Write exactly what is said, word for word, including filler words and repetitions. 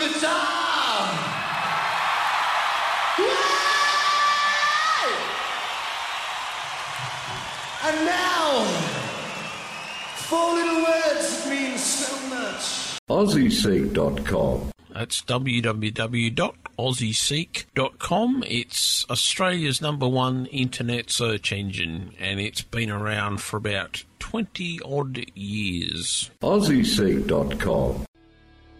the top! Yay! And now, four little words that mean so much. Aussie Seek dot com. That's w w w dot aussie seek dot com. It's Australia's number one internet search engine, and it's been around for about twenty odd years. Aussie Seek dot com.